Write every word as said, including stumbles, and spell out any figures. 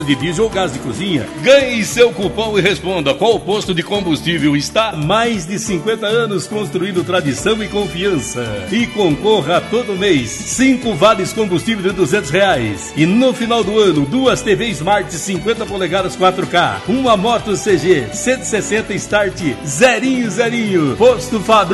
de diesel ou gás de cozinha. Ganhe seu cupom e responda qual posto de combustível está há mais de cinquenta anos construindo tradição e confiança. E concorra todo mês cinco vales combustível de duzentos reais. E no final do ano, duas T V Smart cinquenta polegadas quatro K, uma moto C G cento e sessenta Start zerinho zerinho. Posto Fábrica.